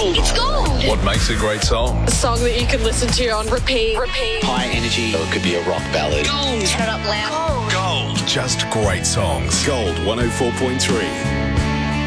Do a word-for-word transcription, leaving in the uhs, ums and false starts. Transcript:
gold. It's gold. What makes a great song? A song that you can listen to on repeat. Repeat. High energy. Or it could be a rock ballad. Gold. Turn it up loud. Gold. Gold. Just great songs. Gold one oh four point three.